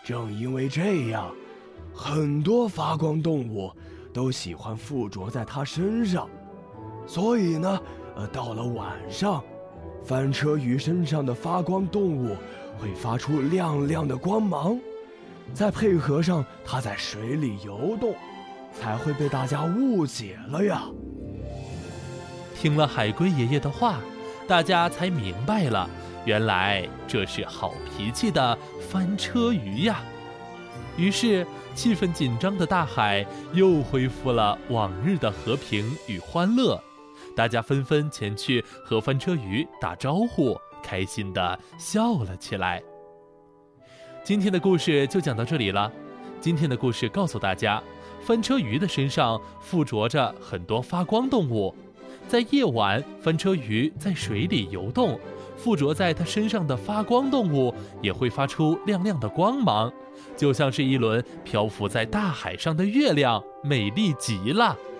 正因为这样，很多发光动物都喜欢附着在它身上，所以呢，到了晚上，翻车鱼身上的发光动物会发出亮亮的光芒，再配合上它在水里游动，才会被大家误解了呀。 听了海龟爷爷的话，大家才明白了，原来这是好脾气的翻车鱼呀。于是气氛紧张的大海又恢复了往日的和平与欢乐，大家纷纷前去和翻车鱼打招呼，开心地笑了起来。今天的故事就讲到这里了。今天的故事告诉大家，翻车鱼的身上附着着很多发光动物，在夜晚，翻车鱼在水里游动，附着在它身上的发光动物也会发出亮亮的光芒，就像是一轮漂浮在大海上的月亮，美丽极了。